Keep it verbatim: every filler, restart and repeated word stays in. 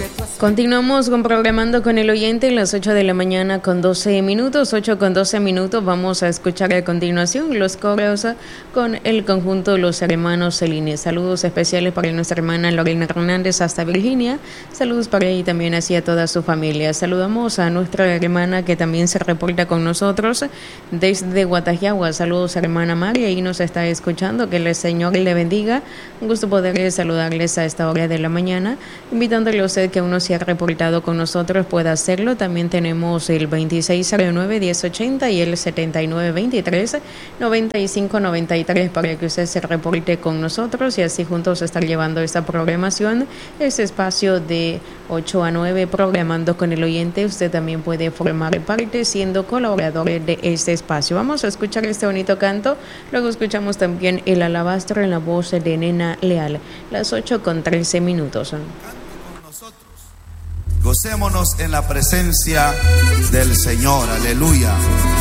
Continuamos con Programando con el Oyente, las ocho de la mañana con doce minutos, ocho con doce minutos. Vamos a escuchar a continuación los coros con el conjunto Los Hermanos Celines. Saludos especiales para nuestra hermana Lorena Hernández hasta Virginia. Saludos para ella y también hacia toda su familia. Saludamos a nuestra hermana que también se reporta con nosotros desde Guatajiagua. Saludos a hermana María y nos está escuchando. Que el Señor le bendiga. Un gusto poder saludarles a esta hora de la mañana, invitándole a usted que uno se ha reportado con nosotros pueda hacerlo. También tenemos el veintiséis cero nueve, diez ochenta y el setenta y nueve veintitrés, noventa y cinco noventa y tres para que usted se reporte con nosotros y así juntos estar llevando esta programación, este espacio de ocho a nueve Programando con el Oyente. Usted también puede formar parte siendo colaborador de este espacio. Vamos a escuchar este bonito canto, luego escuchamos también el alabastro en la voz de Nena Leal, las ocho con trece minutos. Gocémonos en la presencia del Señor, aleluya.